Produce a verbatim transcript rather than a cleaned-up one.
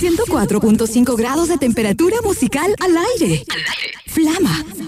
ciento cuatro punto cinco grados de temperatura musical al aire. Flama.